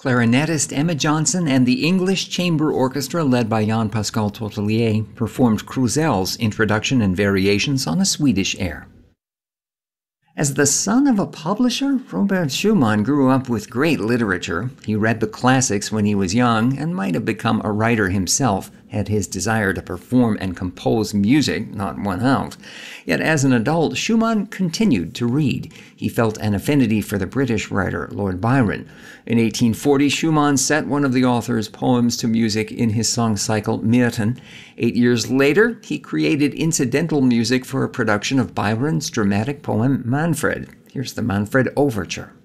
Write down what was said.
Clarinetist Emma Johnson and the English Chamber Orchestra led by Jan-Pascal Tortelier performed Krusel's introduction and variations on a Swedish air. As the son of a publisher, Robert Schumann grew up with great literature. He read the classics when he was young and might have become a writer himself had his desire to perform and compose music not won out. Yet as an adult, Schumann continued to read. He felt an affinity for the British writer Lord Byron. In 1840, Schumann set one of the author's poems to music in his song cycle Myrten. 8 years later, he created incidental music for a production of Byron's dramatic poem Manfred. Here's the Manfred Overture.